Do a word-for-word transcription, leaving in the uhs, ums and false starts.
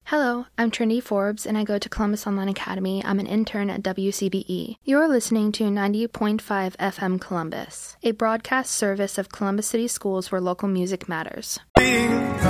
Hello, I'm Trinity Forbes, and I go to Columbus Online Academy. I'm an intern at W C B E. You're listening to ninety point five F M Columbus, a broadcast service of Columbus City Schools where local music matters.